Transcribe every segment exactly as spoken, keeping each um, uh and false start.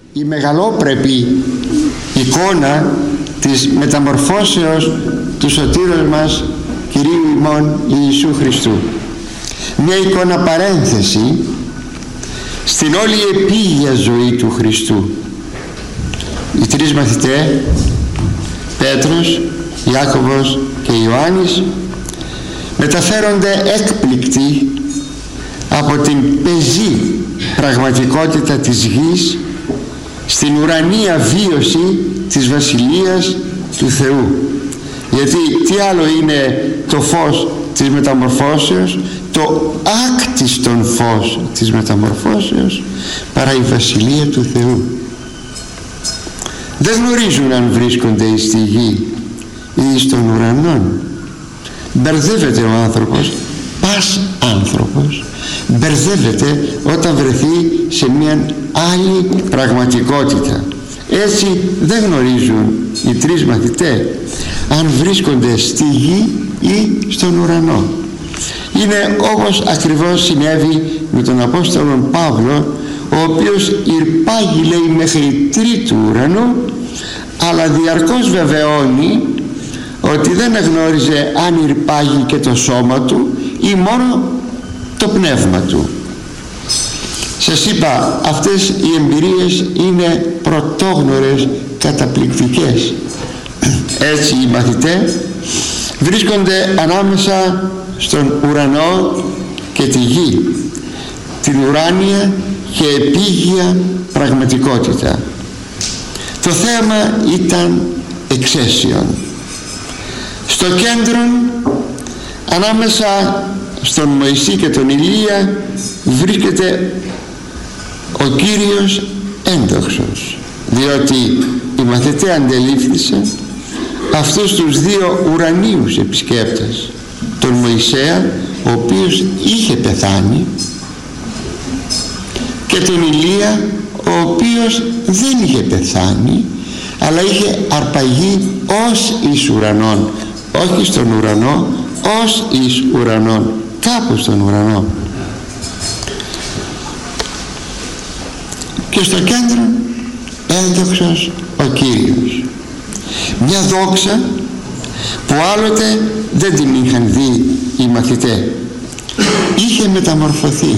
η μεγαλόπρεπη εικόνα της μεταμορφώσεως του σωτήρος μας Κυρίου ημών Ιησού Χριστού. Μια εικόνα παρένθεση στην όλη επίγεια ζωή του Χριστού. Οι τρεις μαθητές, Πέτρος, Ιάκωβος και Ιωάννης, μεταφέρονται έκπληκτοι από την πεζή πραγματικότητα της γης στην ουρανία βίωση της Βασιλείας του Θεού. Γιατί τι άλλο είναι το φως της μεταμορφώσεως, το άκτιστον φως της μεταμορφώσεως, παρά η Βασιλεία του Θεού. Δεν γνωρίζουν αν βρίσκονται στη γη ή στον ουρανό. Μπερδεύεται ο άνθρωπος, πας άνθρωπος μπερδεύεται όταν βρεθεί σε μια άλλη πραγματικότητα. Έτσι δεν γνωρίζουν οι τρεις μαθητές αν βρίσκονται στη γη ή στον ουρανό. Είναι όπως ακριβώς συνέβη με τον Απόστολο Παύλο, ο οποίος ηρπάγει, λέει, μέχρι τρίτου ουρανού, αλλά διαρκώς βεβαιώνει ότι δεν εγνώριζε αν ηρπάγει και το σώμα του ή μόνο το πνεύμα του. Σας είπα, αυτές οι εμπειρίες είναι πρωτόγνωρες, καταπληκτικές. Έτσι οι μαθητές βρίσκονται ανάμεσα στον ουρανό και τη γη, την ουράνια και επίγεια πραγματικότητα. Το θέμα ήταν εξαίσιον. Στο κέντρο, ανάμεσα στον Μωυσή και τον Ηλία, βρίσκεται ο Κύριος ένδοξος, διότι οι μαθητές αντελήφθησαν αυτούς τους δύο ουρανίους επισκέπτες, τον Μωυσέα, ο οποίος είχε πεθάνει, και τον Ηλία, ο οποίος δεν είχε πεθάνει, αλλά είχε αρπαγεί ως εις ουρανόν, όχι στον ουρανό, ως εις ουρανόν, κάπου στον ουρανό. Και στο κέντρο ένδοξος ο Κύριος, μια δόξα που άλλοτε δεν την είχαν δει οι μαθητές. Είχε μεταμορφωθεί,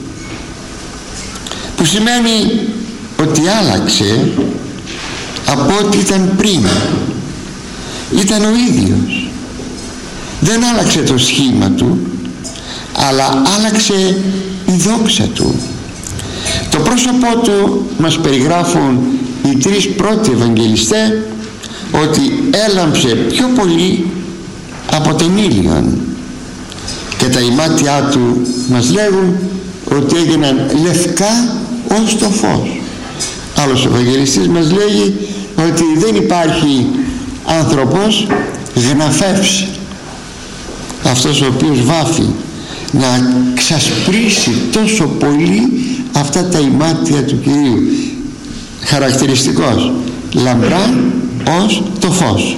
που σημαίνει ότι άλλαξε από ό,τι ήταν πριν. Ήταν ο ίδιος, δεν άλλαξε το σχήμα του, αλλά άλλαξε η δόξα του. Το πρόσωπό του μας περιγράφουν οι τρεις πρώτοι Ευαγγελιστές ότι έλαμψε πιο πολύ από τον ήλιον, και τα ημάτια του μας λέγουν ότι έγιναν λευκά ως το φως. Άλλος Ευαγγελιστής μας λέγει ότι δεν υπάρχει άνθρωπος γναφεύσει, αυτός ο οποίος βάφει, να ξασπρίσει τόσο πολύ αυτά τα ημάτια του Κυρίου. Χαρακτηριστικός, λαμπρά ως το φως.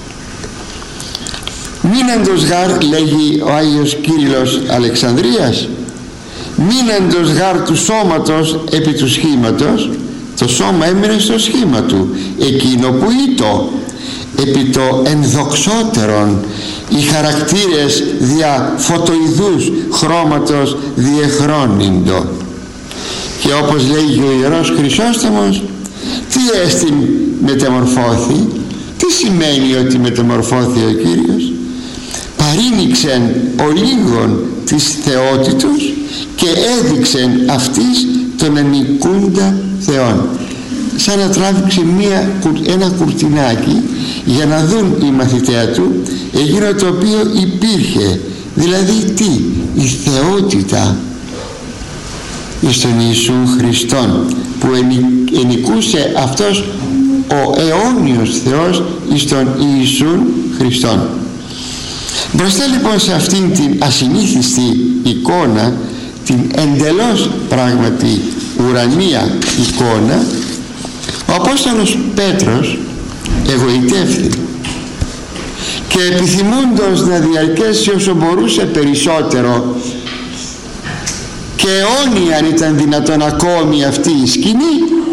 Μείναντος γάρ, λέγει ο Άγιος Κύριλλος Αλεξανδρίας, μείναντος γάρ του σώματος επί του σχήματος, το σώμα έμεινε στο σχήμα του, εκείνο που ήτο επί το ενδοξότερον, οι χαρακτήρες δια φωτοειδούς χρώματος διεχρόνιντο. Και όπως λέγει ο Ιερός Χρυσόστομος, τι έστιν μεταμορφώθη, τι σημαίνει ότι μεταμορφώθη ο Κύριος? Παρήνυξεν ο λίγον της θεότητος και έδειξεν αυτής τον ανικούντα Θεόν. Σαν να τράβηξε μία, ένα κουρτινάκι για να δουν οι μαθητές του εκείνο το οποίο υπήρχε, δηλαδή τι? Η θεότητα εις τον Ιησούν Χριστόν, που ενικούσε αυτός ο αιώνιος Θεός εις τον Ιησούν Χριστόν. Μπροστά λοιπόν σε αυτήν την ασυνήθιστη εικόνα, την εντελώς πράγματι ουρανία εικόνα, ο Απόστολος Πέτρος εγωιτεύθη και επιθυμώντας να διαρκέσει όσο μπορούσε περισσότερο, και αιώνια αν ήταν δυνατόν ακόμη αυτή η σκηνή,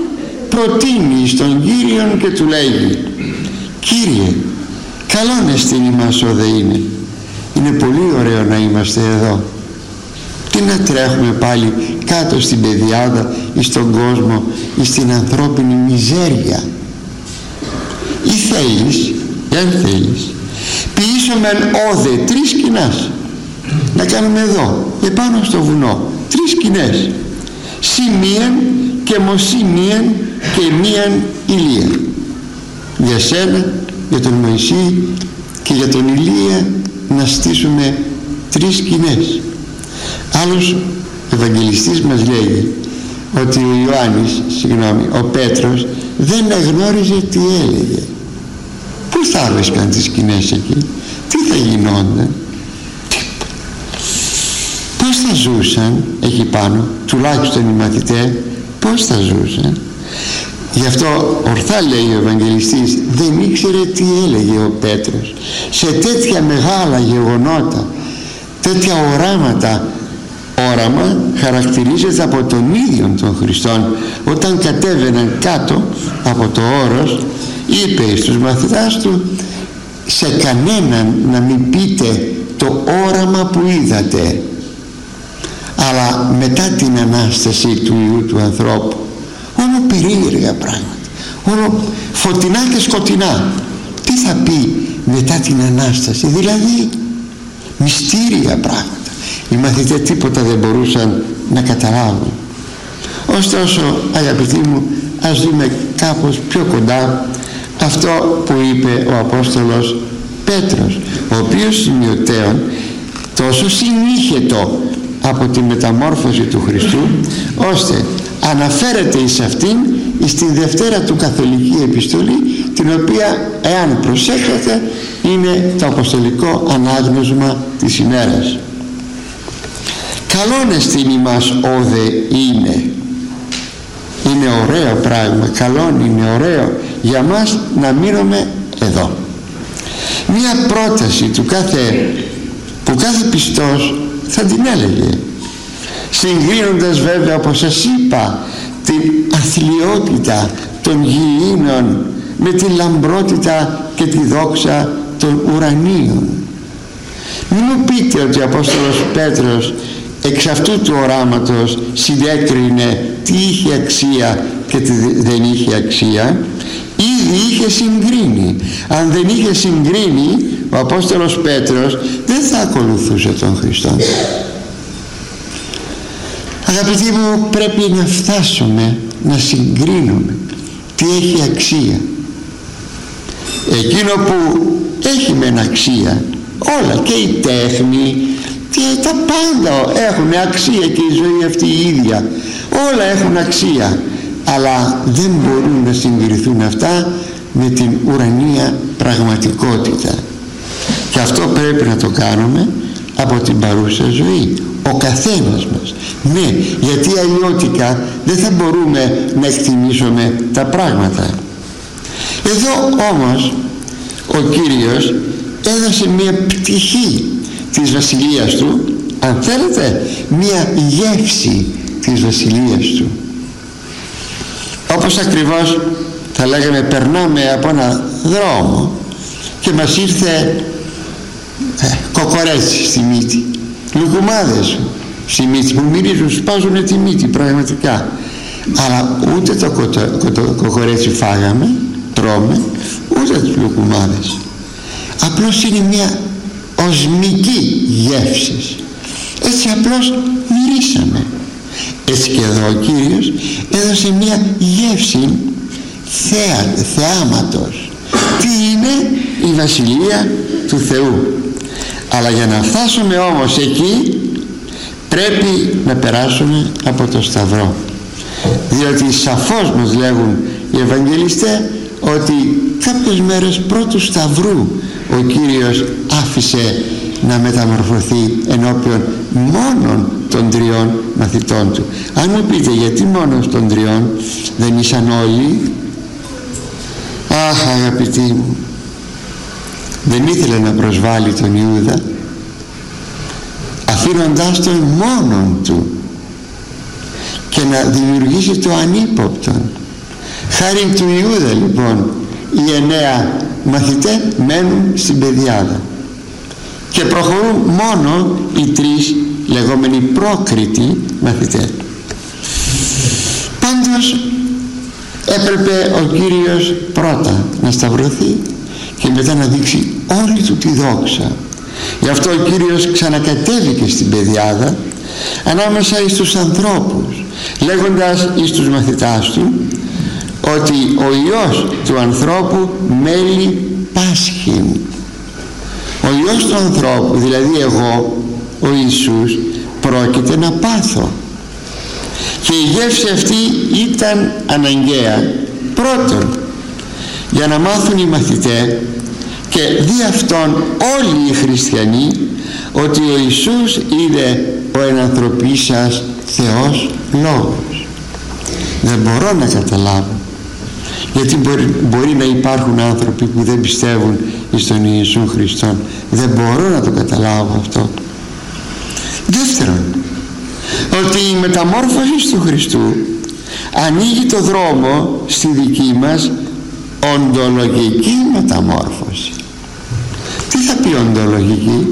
προτείνει στον Κύριον και του λέγει: Κύριε, καλόν εστίν ημάς ο δε είναι. Είναι πολύ ωραίο να είμαστε εδώ. Τι να τρέχουμε πάλι κάτω στην πεδιάδα ή στον κόσμο ή στην ανθρώπινη μιζέρια. Ή θέλεις, εάν θέλεις, ποιήσομεν όδε τρεις σκηνάς, να κάνουμε εδώ επάνω στο βουνό τρεις σκηνές, σημείαν και μοσημίαν και μίαν ηλία, για σένα, για τον Μωυσή και για τον Ηλία, να στήσουμε τρεις σκηνές. Άλλος Ευαγγελιστής μας λέει ότι ο Ιωάννης, συγγνώμη, ο Πέτρος δεν εγνώριζε τι έλεγε. Πού θα έβρισκαν τις σκηνές εκεί, τι θα γινόταν, πώς θα ζούσαν εκεί πάνω, τουλάχιστον οι μαθητές πώς θα ζούσαν. Γι' αυτό ορθά λέει ο Ευαγγελιστής, δεν ήξερε τι έλεγε ο Πέτρος. Σε τέτοια μεγάλα γεγονότα, τέτοια οράματα, όραμα χαρακτηρίζεται από τον ίδιο τον Χριστόν. Όταν κατέβαιναν κάτω από το όρος, είπε στους μαθητάς του: σε κανέναν να μην πείτε το όραμα που είδατε, αλλά μετά την Ανάσταση του Υιού του ανθρώπου. Όλο περίεργα πράγματα, όλο φωτεινά και σκοτεινά. Τι θα πει μετά την Ανάσταση, δηλαδή μυστήρια πράγματα. Οι μαθητές τίποτα δεν μπορούσαν να καταλάβουν. Ωστόσο, αγαπητοί μου, ας δούμε κάπως πιο κοντά αυτό που είπε ο Απόστολος Πέτρος, ο οποίος σημειωτέων τόσο συνήχετο από τη μεταμόρφωση του Χριστού, ώστε αναφέρεται εις αυτήν στην Δευτέρα του Καθολική Επιστολή, την οποία, εάν προσέξετε, είναι το αποστολικό ανάγνωσμα της ημέρας. Καλόν εστίν ημάς όδε είναι. Είναι ωραίο πράγμα, καλόν είναι ωραίο για μας να μείνουμε εδώ. Μία πρόταση του κάθε, που κάθε πιστός θα την έλεγε, συγκρίνοντας βέβαια, όπως σας είπα, την αθλιότητα των γηίνων με την λαμπρότητα και τη δόξα των ουρανίων. Μην μου πείτε ότι ο Απόστολος Πέτρος εξ αυτού του οράματος συνέκρινε τι είχε αξία και τι δεν είχε αξία. Ήδη είχε συγκρίνει. Αν δεν είχε συγκρίνει, ο Απόστολος Πέτρος δεν θα ακολουθούσε τον Χριστό. Αγαπητοί μου, πρέπει να φτάσουμε να συγκρίνουμε τι έχει αξία. Εκείνο που έχει μεν αξία, όλα, και η τέχνη και τα πάντα έχουν αξία, και η ζωή αυτή η ίδια, όλα έχουν αξία, αλλά δεν μπορούν να συγκριθούν αυτά με την ουρανία πραγματικότητα. Και αυτό πρέπει να το κάνουμε από την παρούσα ζωή, ο καθένας μας. Ναι, γιατί αλλιώτικα δεν θα μπορούμε να εκτιμήσουμε τα πράγματα. Εδώ όμως ο Κύριος έδωσε μια πτυχή της βασιλείας του, αν θέλετε μια γεύση της βασιλείας του. Όπως ακριβώς θα λέγαμε, περνάμε από ένα δρόμο και μας ήρθε ε, κοκορέτσι στη μύτη, λουκουμάδες στη μύτη που μυρίζουν, σπάζουν τη μύτη πραγματικά, αλλά ούτε το, κο, το κοκορέτσι φάγαμε, τρώμε, ούτε τις λουκουμάδες. Απλώς είναι μια οσμική γεύση, έτσι απλώς μυρίσαμε. Έτσι και εδώ ο Κύριος έδωσε μια γεύση θέα, θεάματος. Τι είναι η βασιλεία του Θεού. Αλλά για να φτάσουμε όμως εκεί, πρέπει να περάσουμε από το Σταυρό, διότι σαφώς μας λέγουν οι Ευαγγελιστές ότι κάποιες μέρες πρώτου Σταυρού ο Κύριος άφησε να μεταμορφωθεί ενώπιον μόνον των τριών μαθητών του. Αν μου πείτε γιατί μόνος των τριών, δεν ήσαν όλοι? Αχ, αγαπητοί μου, δεν ήθελε να προσβάλλει τον Ιούδα, αφήνοντάς τον μόνον του και να δημιουργήσει το ανύποπτον. Χάρη του Ιούδα λοιπόν οι εννέα μαθητές μένουν στην πεδιάδα και προχωρούν μόνο οι τρεις λεγόμενοι πρόκριτοι μαθητές. Πάντως έπρεπε ο Κύριος πρώτα να σταυρωθεί και μετά να δείξει όλη του τη δόξα. Γι' αυτό ο Κύριος ξανακατέβηκε στην πεδιάδα ανάμεσα εις τους ανθρώπους, λέγοντας εις τους μαθητάς του ότι ο Υιός του ανθρώπου μέλει πάσχην. Ο Υιός του ανθρώπου, δηλαδή εγώ, ο Ιησούς, πρόκειται να πάθω. Και η γεύση αυτή ήταν αναγκαία πρώτον για να μάθουν οι μαθητές και δι' αυτόν όλοι οι χριστιανοί ότι ο Ιησούς είναι ο ενανθρωπίσας Θεός Λόγος. Δεν μπορώ να καταλάβω γιατί μπορεί, μπορεί να υπάρχουν άνθρωποι που δεν πιστεύουν στον Ιησού Χριστόν. Δεν μπορώ να το καταλάβω αυτό. Δεύτερον, ότι η μεταμόρφωση του Χριστού ανοίγει το δρόμο στη δική μας οντολογική μεταμόρφωση. Τι θα πει οντολογική?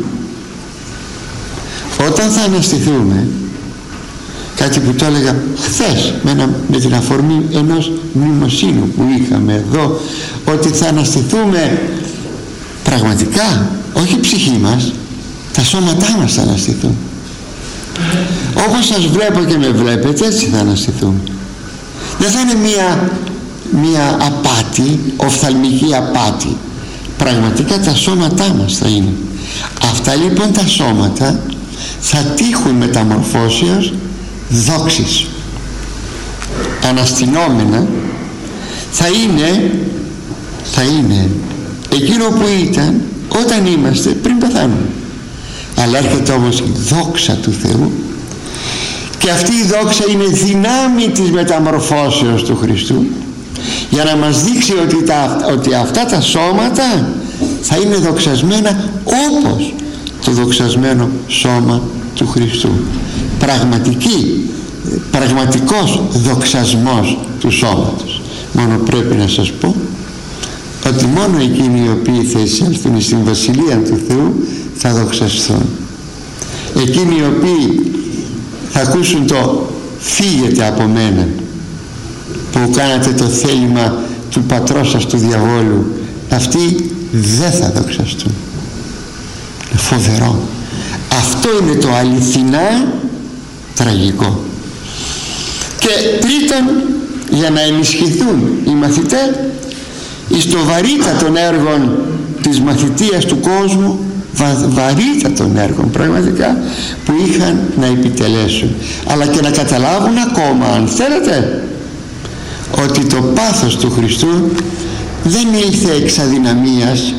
Όταν θα αναστηθούμε, κάτι που το έλεγα χθες με, ένα, με την αφορμή ενός μνημοσύνου που είχαμε εδώ, ότι θα αναστηθούμε πραγματικά, όχι η ψυχή μας, τα σώματά μας θα αναστηθούν. Όπως σας βλέπω και με βλέπετε, έτσι θα αναστηθούμε. Δεν θα είναι μία, μία απάτη, οφθαλμική απάτη. Πραγματικά τα σώματά μας θα είναι. Αυτά λοιπόν τα σώματα θα τύχουν μεταμορφώσεως δόξης. Αναστηνόμενα θα είναι, θα είναι εκείνο που ήταν όταν είμαστε πριν πεθάνουμε. Αλλά έρχεται όμως η δόξα του Θεού και αυτή η δόξα είναι δυνάμει της μεταμορφώσεως του Χριστού για να μας δείξει ότι, τα, ότι αυτά τα σώματα θα είναι δοξασμένα όπως το δοξασμένο σώμα του Χριστού. Πραγματική, πραγματικός δοξασμός του σώματος. Μόνο πρέπει να σας πω ότι μόνο εκείνοι οι οποίοι θα εισέλθουν στην Βασιλεία του Θεού θα δοξαστούν. Εκείνοι οι οποίοι θα ακούσουν το «φύγετε από μένα» που κάνατε το θέλημα του πατρός σας του διαβόλου, αυτοί δεν θα δοξαστούν. Φοβερό. Αυτό είναι το αληθινά τραγικό. Και τρίτον, για να ενισχυθούν οι μαθητές εις το βαρύτατον έργων της μαθητείας του κόσμου, βα, βαρύτατων έργων πραγματικά που είχαν να επιτελέσουν, αλλά και να καταλάβουν ακόμα, αν θέλετε, ότι το πάθος του Χριστού δεν ήλθε εξ αδυναμίας,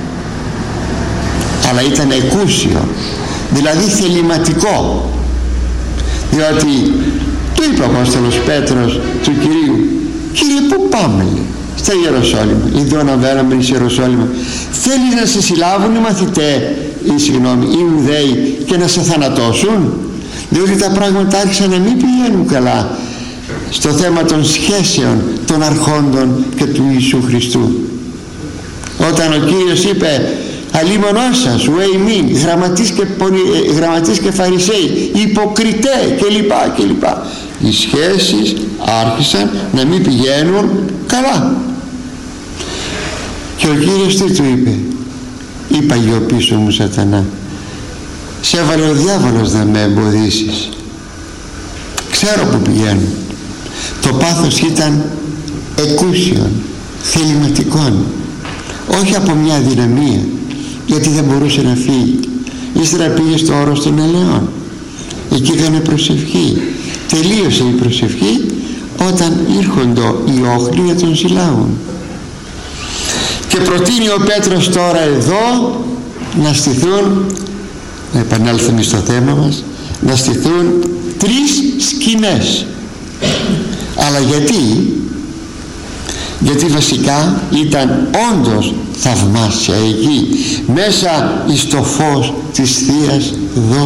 αλλά ήταν εκούσιο, δηλαδή θεληματικό. Διότι του είπε ο Απόστολος Πέτρος του Κυρίου, Κύριε, πού πάμε? Στα Ιεροσόλυμα. Εδώ αναβαίναμε εις Ιεροσόλυμα. Θέλεις να σε συλλάβουν οι μαθητές, ή συγγνώμη, οι Ιουδαίοι, και να σε θανατώσουν? Διότι τα πράγματα άρχισαν να μην πηγαίνουν καλά στο θέμα των σχέσεων των αρχόντων και του Ιησού Χριστού. Όταν ο Κύριος είπε «Αλίμονός σας, ουέ ημίν, γραμματείς και, πολυ, γραμματείς και φαρισαίοι, υποκριτέ» και λοιπά και λοιπά, οι σχέσεις άρχισαν να μην πηγαίνουν καλά. Και ο Κύριος τι του είπε? «Είπα γιο πίσω μου Σατανά, σε έβαλε ο διάβολος να με εμποδίσεις. Ξέρω που πηγαίνουν». Το πάθος ήταν εκούσιον, θεληματικών, όχι από μια αδυναμία, γιατί δεν μπορούσε να φύγει. Ύστερα πήγε στο όρος των ελαιών, εκεί έκανε προσευχή. Τελείωσε η προσευχή όταν ήρχοντο οι όχλοι να τον συλλάβουν. Και προτείνει ο Πέτρος τώρα εδώ να στηθούν, να επανέλθουμε στο θέμα μας, να στηθούν τρεις σκηνές. Αλλά γιατί? Γιατί βασικά ήταν όντως θαυμάσια εκεί, μέσα εις το φως της Θείας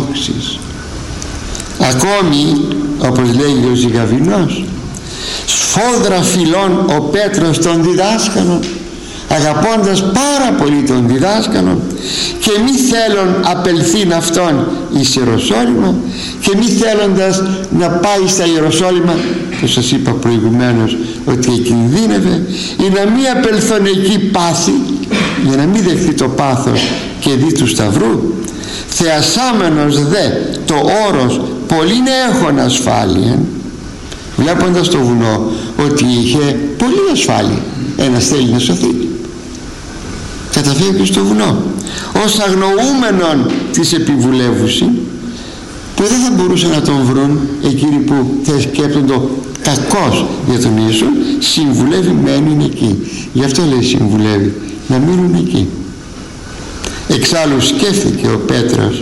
δόξης. Ακόμη, όπως λέγει ο Ζυγαβινός, φόδρα φυλών ο Πέτρος των διδάσκαλων, αγαπώντας πάρα πολύ τον διδάσκαλο, και μη θέλον απελθήν αυτόν εις Ιεροσόλυμα, και μη θέλοντας να πάει στα Ιεροσόλυμα, που σας είπα προηγουμένως ότι εκινδύνευε, ή να μην απελθόν εκεί πάθη, για να μην δεχθεί το πάθος και δει του σταυρού. Θεασάμενος δε το όρος πολλήν έχων ασφάλεια, βλέποντας το βουνό ότι είχε πολύ ασφάλεια, ένας θέλει να σωθεί, καταφεύγει στο βουνό, ως αγνοούμενον της επιβουλεύουση, που δεν θα μπορούσαν να τον βρουν εκείνοι που θα σκέπτονται κακός για τον Ιησού. Συμβουλεύει μένουν εκεί. Γι' αυτό λέει συμβουλεύει, να μείνουν εκεί. Εξάλλου σκέφτηκε ο Πέτρος,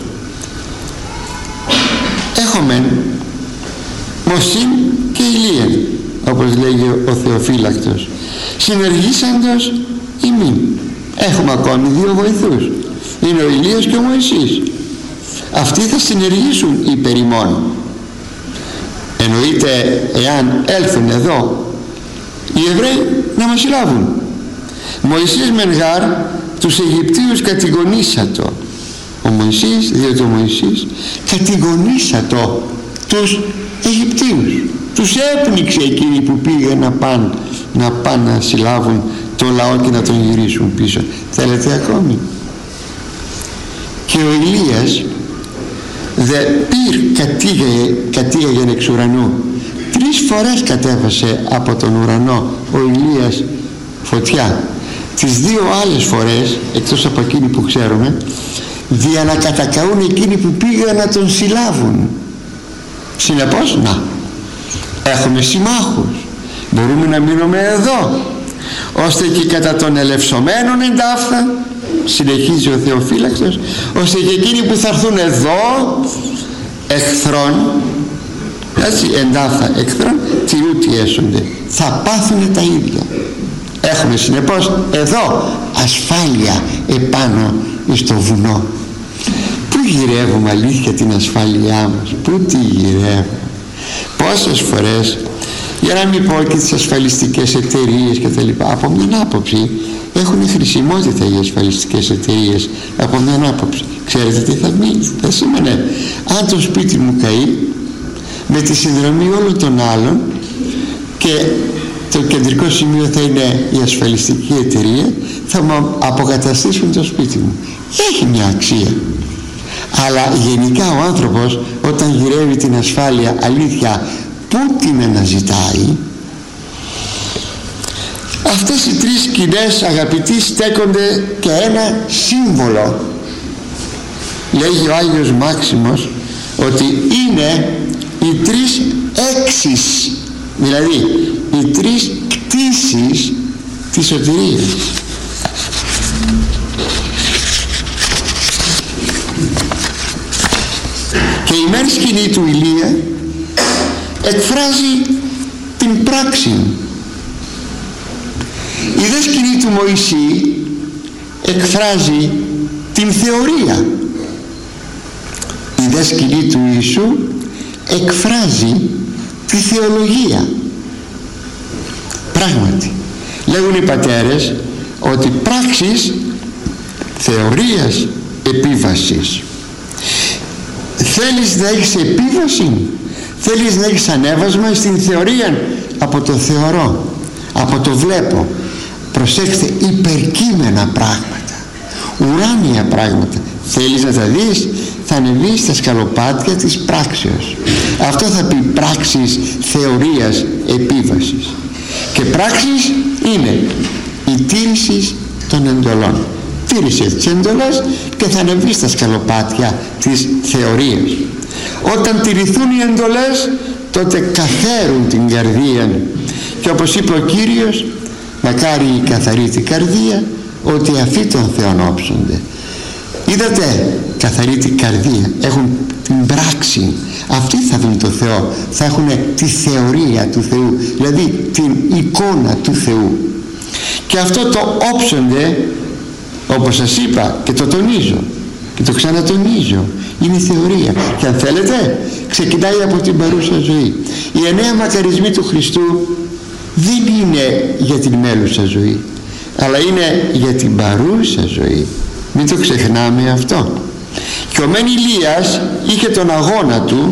έχομεν Μωσήν και Ηλίαν, όπως λέγει ο Θεοφύλακτος, συνεργήσαντος ημίν. Έχουμε ακόμη δύο βοηθούς, είναι ο Ηλίας και ο Μωυσής. Αυτοί θα συνεργήσουν υπέρ ημών. Εννοείται, εάν έλθουν εδώ οι Εβραίοι να μας συλλάβουν. Μωυσής μεν γάρ τους Αιγυπτίους κατηγονήσατο. Ο Μωυσής, διότι ο Μωυσής κατηγονήσατο τους Αιγυπτίους, τους έπνιξε εκείνοι που πήγαν να πάνε να πάνε να συλλάβουν το λαό και να τον γυρίσουν πίσω. Θέλετε ακόμη? Και ο Ηλίας δε πυρ κατήγαγεν εξ ουρανού. Τρεις φορές κατέβασε από τον ουρανό ο Ηλίας φωτιά. Τις δύο άλλες φορές, εκτός από εκείνη που ξέρουμε, δια να κατακαούν εκείνοι που πήγαν να τον συλλάβουν. Συνεπώς, να, έχουμε συμμάχους, μπορούμε να μείνουμε εδώ, ώστε και κατά των ελευσομένων εντάφθα, συνεχίζει ο Θεοφύλακτος, ώστε και εκείνοι που θα έρθουν εδώ εχθρών, έτσι, εντάφθα εχθρών, τι ούτι έσονται, θα πάθουν τα ίδια. Έχουμε συνεπώς εδώ ασφάλεια επάνω στο βουνό. Πού γυρεύουμε αλήθεια την ασφάλειά μας? Πού τη γυρεύουμε? Πόσες φορές, για να μην πω και τις ασφαλιστικές εταιρείες και τα λοιπά, από μια άποψη έχουν χρησιμότητα οι ασφαλιστικές εταιρείες, από μια άποψη. Ξέρετε τι θα, μείνει, θα σήμαινε? Αν το σπίτι μου καεί, με τη συνδρομή όλων των άλλων, και το κεντρικό σημείο θα είναι η ασφαλιστική εταιρεία, θα μου αποκαταστήσουν το σπίτι μου. Έχει μια αξία. Αλλά γενικά ο άνθρωπος, όταν γυρεύει την ασφάλεια, αλήθεια, πού την αναζητάει? Αυτές οι τρεις σκηνές, αγαπητοί, στέκονται και ένα σύμβολο. Λέγει ο Άγιος Μάξιμος ότι είναι οι τρεις έξεις, δηλαδή οι τρεις κτήσεις της σωτηρίας. Και η μεν σκηνή του Ηλία εκφράζει την πράξη. Η δε σκηνή του Μωυσή εκφράζει την θεωρία. Η δε σκηνή του Ιησού εκφράζει τη θεολογία. Πράγματι, λέγουν οι πατέρες ότι πράξεις θεωρίας επίβασης. Θέλεις να έχεις επίβαση, θέλεις να έχεις ανέβασμα στην θεωρία? Από το θεωρώ, από το βλέπω. Προσέξτε, υπερκείμενα πράγματα, ουράνια πράγματα. Θέλεις να τα δεις? Θα ανεβείς στα σκαλοπάτια της πράξεως. Αυτό θα πει πράξεις θεωρίας επίβασης. Και πράξεις είναι η τήρηση των εντολών. Τήρησε τις εντολές και θα ανεβεί στα σκαλοπάτια της θεωρίας. Όταν τηρηθούν οι εντολές, τότε καθαίρουν την καρδία. Και όπως είπε ο Κύριος, μακάρι η καθαρή την καρδία, ότι αυτοί των Θεών όψονται. Είδατε, καθαρή την καρδία, έχουν την πράξη. Αυτοί θα δουν το Θεό, θα έχουν τη θεωρία του Θεού, δηλαδή την εικόνα του Θεού. Και αυτό το όψονται, όπως σας είπα και το τονίζω και το ξανατονίζω, είναι η θεωρία. Και αν θέλετε, ξεκινάει από την παρούσα ζωή. Οι εννέα μακαρισμοί του Χριστού δεν είναι για την μέλουσα ζωή, αλλά είναι για την παρούσα ζωή. Μην το ξεχνάμε αυτό. Και ο μεν Ηλίας είχε τον αγώνα του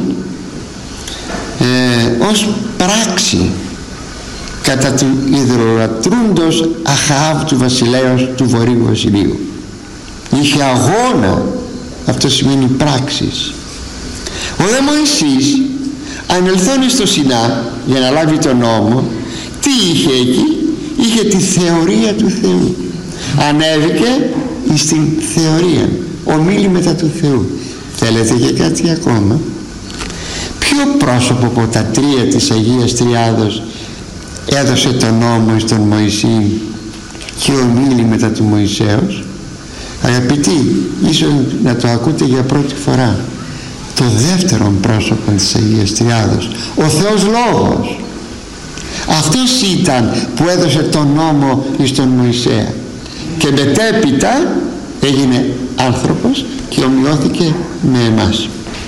ε, ως πράξη κατά του ιδωλολατρούντος Αχαάβ του βασιλέως του Βορείου Βασιλείου. Είχε αγώνα, αυτό σημαίνει πράξεις. Ο δε Μωυσής ανελθώνει στο Σινά για να λάβει τον νόμο, τι είχε εκεί? Είχε τη θεωρία του Θεού. Ανέβηκε στην θεωρία, ομίλη μετά του Θεού. Θέλετε και κάτι ακόμα? Ποιο πρόσωπο από τα τρία της Αγίας Τριάδος έδωσε τον νόμο στον Μωυσή και ομίλη μετά του Μωυσέως? Αγαπητοί, ίσως να το ακούτε για πρώτη φορά, το δεύτερο πρόσωπο της Αγίας Τριάδος, ο Θεός Λόγος. Αυτός ήταν που έδωσε τον νόμο στον Μωυσέα και μετέπειτα έγινε άνθρωπος και ομοιώθηκε με εμάς.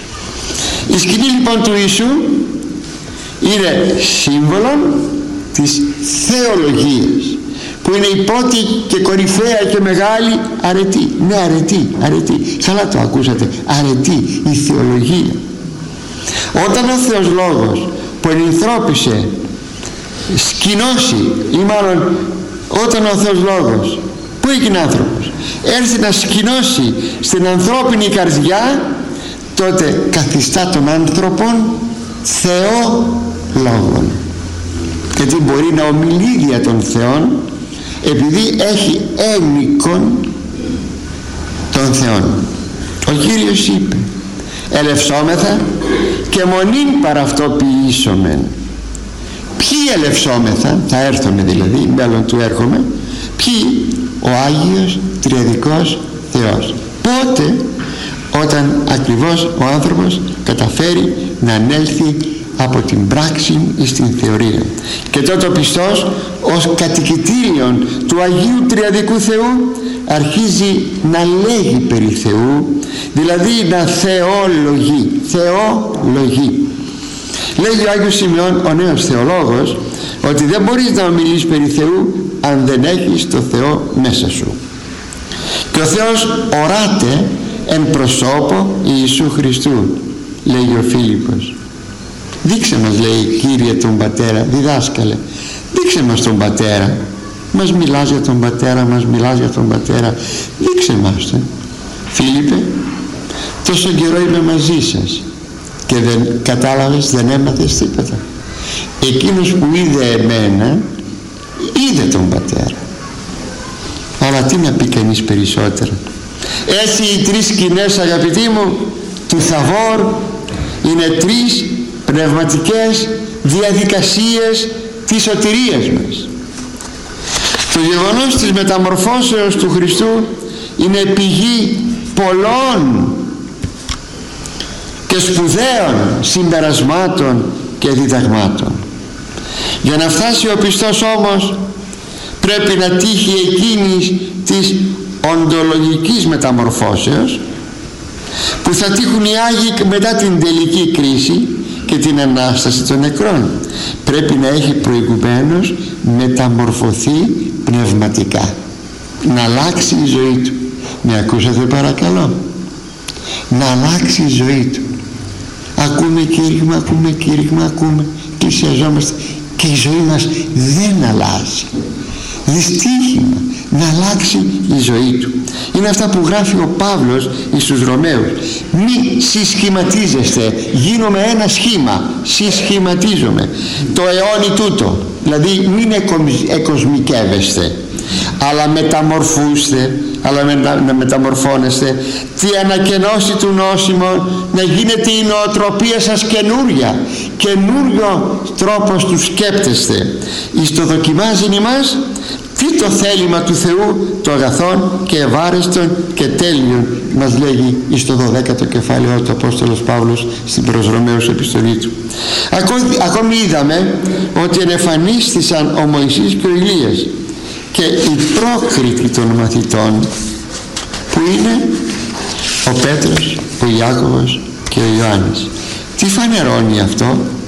Η σκηνή λοιπόν του Ιησού είναι σύμβολο της θεολογίας, που είναι η πρώτη και κορυφαία και μεγάλη αρετή. Ναι, αρετή, αρετή. Καλά το ακούσατε, αρετή, η θεολογία. Όταν ο Θεός Λόγος που ενανθρώπισε, σκηνώσει, ή μάλλον όταν ο Θεός Λόγος που έγινε άνθρωπος έρθει να σκηνώσει στην ανθρώπινη καρδιά, τότε καθιστά τον άνθρωπον Θεό Λόγον, γιατί μπορεί να ομιλεί δια των Θεών, επειδή έχει ένικον των Θεών. Ο Κύριος είπε, ελευσόμεθα και μονήν παρά αυτό ποιήσομεν. Ποιοι ελευσόμεθα? Θα έρθουμε δηλαδή, μέλλον του έρχομαι. Ποιοι? Ο Άγιος Τριαδικός Θεός. Πότε? Όταν ακριβώς ο άνθρωπος καταφέρει να ανέλθει από την πράξη στην θεωρία, και τότε ο πιστός ως κατοικητήριον του Αγίου Τριαδικού Θεού αρχίζει να λέγει περί Θεού, δηλαδή να θεολογεί. Θεολογεί. Λέγει ο Άγιος Σημειών, ο νέος θεολόγος, ότι δεν μπορείς να ομιλείς περί Θεού αν δεν έχεις το Θεό μέσα σου. Και ο Θεός οράται εν προσώπο Ιησού Χριστού, λέγει ο Φίλιππος. Δείξε μας, λέει, Κύριε, τον Πατέρα. Διδάσκαλε, δείξε μας τον Πατέρα. Μας μιλάς για τον Πατέρα, μας μιλάς για τον Πατέρα, δείξε μας τον. Φίλιππε, τόσο καιρό είμαι μαζί σας και δεν κατάλαβες, δεν έμαθες τίποτα? Εκείνος που είδε εμένα είδε τον Πατέρα. Αλλά τι να πει κανείς περισσότερα? Έτσι οι τρεις σκηνές, αγαπητοί μου, του Θαβόρ είναι τρεις πνευματικές διαδικασίες της σωτηρίας μας. Το γεγονός της μεταμορφώσεως του Χριστού είναι πηγή πολλών και σπουδαίων συμπερασμάτων και διδαγμάτων. Για να φτάσει ο πιστός όμως πρέπει να τύχει εκείνης της οντολογικής μεταμορφώσεως που θα τύχουν οι Άγιοι μετά την τελική κρίση και την Ανάσταση των νεκρών. Πρέπει να έχει προηγουμένως μεταμορφωθεί πνευματικά, να αλλάξει η ζωή του. Με ακούσατε παρακαλώ? Να αλλάξει η ζωή του. Ακούμε κήρυγμα, ακούμε κήρυγμα, ακούμε, πλησιαζόμαστε και η ζωή μας δεν αλλάζει. Δυστύχημα να αλλάξει η ζωή του. Είναι αυτά που γράφει ο Παύλος στους Ρωμαίους. Μη συσχηματίζεστε, γίνομαι ένα σχήμα, συσχηματίζομαι το αιώνι τούτο, δηλαδή μην εκοσμικεύεστε, αλλά μεταμορφούστε, αλλά μετα, να μεταμορφώνεστε, τι ανακαινώσει του νόσημο, να γίνεται η νοοτροπία σας καινούρια, καινούριο τρόπος του σκέπτεστε. Εις το δοκιμάζει ημάς τι το θέλημα του Θεού, το αγαθόν και ευάρεστον και τέλειον, μας λέγει εις το δωδέκατο κεφάλαιο του Απόστολος Παύλος στην προς Ρωμαίους επιστολή του. Ακόμη, ακόμη είδαμε ότι ενεφανίστησαν ο Μωυσής και ο Ηλίας, και οι πρόκριτοι των μαθητών που είναι ο Πέτρος, ο Ιάκωβος και ο Ιωάννης. Τι φανερώνει αυτό?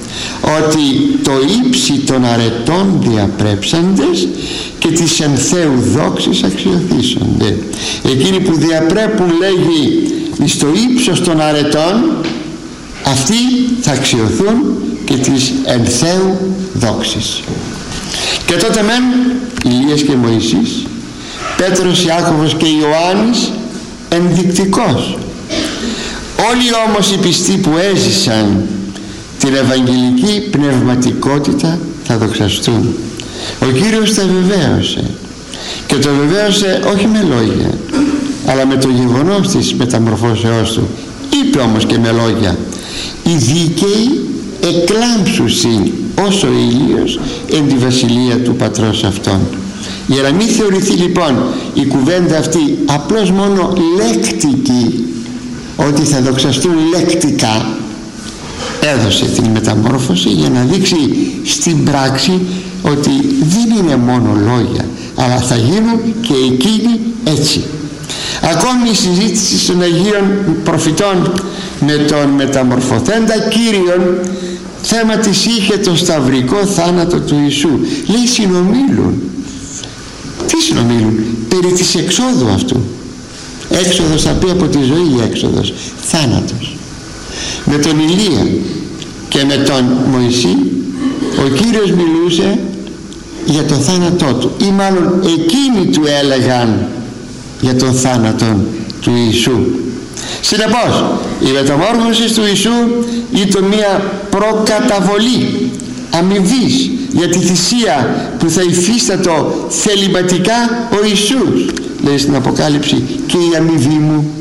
ότι το ύψη των αρετών διαπρέψαντες και της εν Θεού δόξης αξιοθήσονται. Εκείνοι που διαπρέπουν, λέγει, εις το ύψος των αρετών, αυτοί θα αξιωθούν και της εν Θεού δόξης. Και τότε μεν Ηλίας και Μωυσής, Πέτρος, Ιάκωβος και Ιωάννης ενδεικτικός. Όλοι όμως οι πιστοί που έζησαν την ευαγγελική πνευματικότητα θα δοξαστούν. Ο Κύριος τα βεβαίωσε, και το βεβαίωσε όχι με λόγια, αλλά με το γεγονός της μεταμορφώσεώς του. Είπε όμως και με λόγια: οι δίκαιοι εκλάμψουσιν ως ο ήλιος εν τη βασιλεία του πατρός αυτών. Για να μην θεωρηθεί λοιπόν η κουβέντα αυτή απλώς μόνο λέκτικη, ότι θα δοξαστούν λέκτικα, έδωσε την μεταμόρφωση για να δείξει στην πράξη ότι δεν είναι μόνο λόγια, αλλά θα γίνουν και εκείνοι έτσι. Ακόμη η συζήτηση των Αγίων Προφητών με τον μεταμορφωθέντα Κύριον, θέμα της είχε το σταυρικό θάνατο του Ιησού. Λέει συνομίλουν. Τι συνομίλουν? Περί της εξόδου αυτού. Έξοδος θα πει από τη ζωή, η έξοδος, θάνατος. Με τον Ηλία και με τον Μωυσή ο Κύριος μιλούσε για το θάνατό του, ή μάλλον εκείνοι του έλεγαν για τον θάνατο του Ιησού. Συνεπώς η μεταμόρφωση του Ιησού ήταν μια προκαταβολή αμοιβής για τη θυσία που θα υφίστατο θεληματικά ο Ιησούς. Λέει στην Αποκάλυψη: και η αμοιβή μου,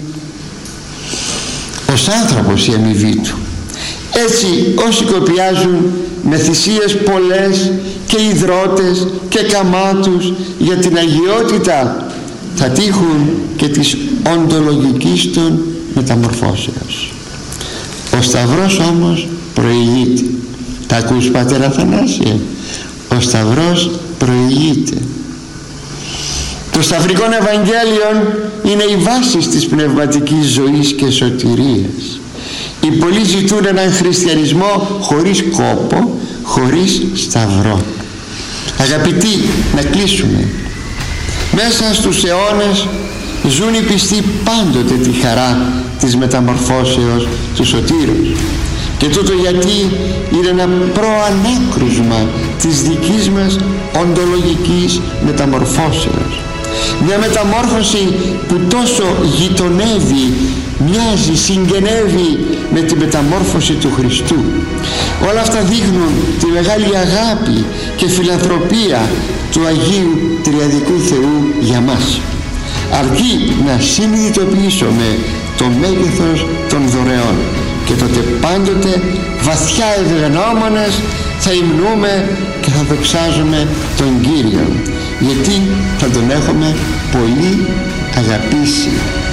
ως άνθρωπος η αμοιβή του. Έτσι όσοι κοπιάζουν με θυσίες πολλές και υδρότες και καμάτους για την αγιότητα, θα τύχουν και της οντολογικής των μεταμορφώσεως. Ο Σταυρός όμως προηγείται. Τα ακούς, Πατέρα Αθανάσιε? Ο Σταυρός προηγείται. Το Σταυρικών Ευαγγέλιον είναι η βάση της πνευματικής ζωής και σωτηρίας. Οι πολλοί ζητούν έναν χριστιανισμό χωρίς κόπο, χωρίς σταυρό. Αγαπητοί, να κλείσουμε. Μέσα στους αιώνες ζουν οι πιστοί πάντοτε τη χαρά της μεταμορφώσεως του Σωτήρους. Και τούτο γιατί είναι ένα προανάκρουσμα της δικής μας οντολογικής μεταμορφώσεως. Μια μεταμόρφωση που τόσο γειτονεύει, μοιάζει, συγγενεύει με τη μεταμόρφωση του Χριστού. Όλα αυτά δείχνουν τη μεγάλη αγάπη και φιλανθρωπία του Αγίου Τριαδικού Θεού για μας. Αρκεί να συνειδητοποιήσουμε το μέγεθος των δωρεών, και τότε πάντοτε βαθιά ευγνώμονες θα υμνούμε και θα δοξάζουμε τον Κύριο, γιατί θα τον έχουμε πολύ αγαπήσει.